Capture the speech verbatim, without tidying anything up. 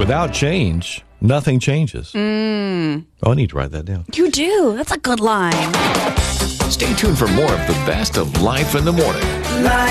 Without change, nothing changes. Mm. Oh, I need to write that down. You do. That's a good line. Stay tuned for more of the best of Life in the Morning.